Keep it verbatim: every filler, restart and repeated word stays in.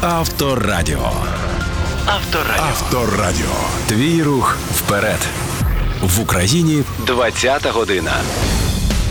Авторадіо. Авторадіо. Авторадіо. Твій рух вперед. В Україні двадцята година.